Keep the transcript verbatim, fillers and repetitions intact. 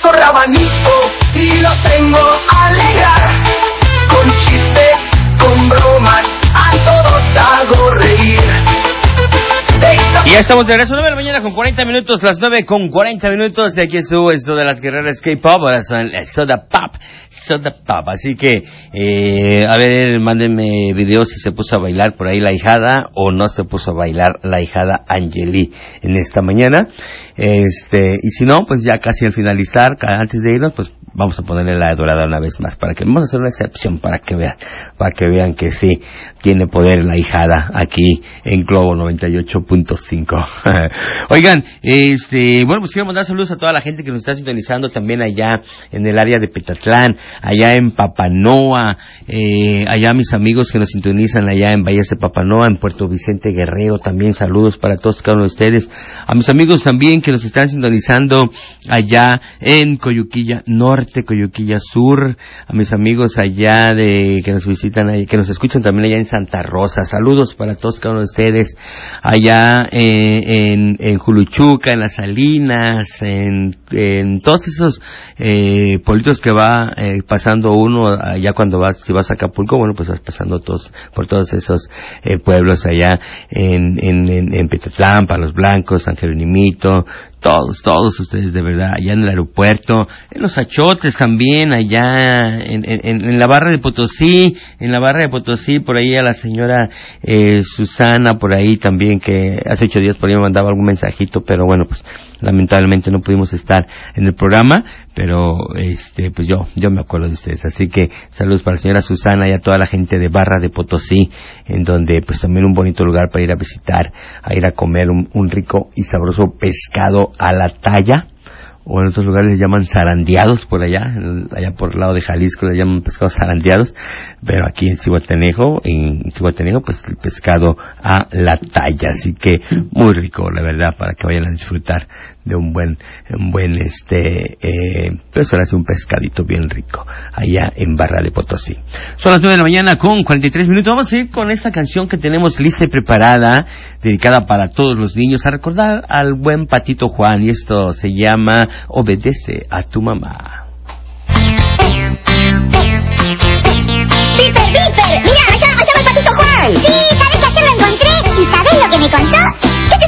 traigo rabanico y lo tengo a alegrar. Con chistes, con bromas, a todos hago reír. Y ya estamos de regreso, nueve de la mañana con cuarenta minutos, las nueve con cuarenta minutos, y aquí estuvo esto de las guerreras K-Pop, ahora son el Soda Pop, Soda Pop, así que, eh, a ver, mándenme videos si se puso a bailar por ahí la hijada, o no se puso a bailar la hijada Angeli en esta mañana, este, y si no, pues ya casi al finalizar, antes de irnos, pues vamos a ponerle la dorada una vez más, para que, vamos a hacer una excepción para que vean, para que vean que sí, tiene poder la hijada aquí en Globo noventa y ocho punto cinco. Oigan, este, bueno, pues quiero mandar saludos a toda la gente que nos está sintonizando también allá en el área de Petatlán, allá en Papanoa, eh, allá mis amigos que nos sintonizan allá en Valles de Papanoa, en Puerto Vicente Guerrero, también saludos para todos cada uno de ustedes, a mis amigos también que nos están sintonizando allá en Coyuquilla Norte, Coyuquilla Sur, a mis amigos allá de, que nos visitan, que nos escuchan también allá en Santa Rosa, saludos para todos cada uno de ustedes, allá eh, en, en Juluchuca, en Las Salinas, en, en todos esos eh, pueblitos que va eh, pasando uno, allá cuando vas, si vas a Acapulco, bueno, pues vas pasando todos, por todos esos eh, pueblos allá en, en, en, en Petatlán, Palos Blancos, San Jerónimito, todos, todos ustedes de verdad, allá en el aeropuerto, en los Achotes también, allá en, en, en la Barra de Potosí, en la Barra de Potosí, por ahí a la señora eh, Susana, por ahí también, que hace ocho días por ahí me mandaba algún mensajito, pero bueno, pues lamentablemente no pudimos estar en el programa, pero este, pues yo, yo me acuerdo de ustedes, así que saludos para la señora Susana y a toda la gente de Barra de Potosí, en donde pues también un bonito lugar para ir a visitar, a ir a comer un, un rico y sabroso pescado a la talla, o en otros lugares les llaman zarandeados por allá, allá por el lado de Jalisco les llaman pescados zarandeados, pero aquí en Zihuatanejo, en Zihuatanejo, pues el pescado a la talla, así que muy rico, la verdad, para que vayan a disfrutar de un buen, un buen, este, eh, pues ahora sí un pescadito bien rico, allá en Barra de Potosí. Son las nueve de la mañana con cuarenta y tres minutos, vamos a ir con esta canción que tenemos lista y preparada, dedicada para todos los niños, a recordar al buen Patito Juan, y esto se llama Obedece a tu mamá. ¡Piper, Piper! ¡Mira, allá, allá va el Patito Juan! Sí, ¿sabes que ayer lo encontré? ¿Y sabes lo que me contó? Que se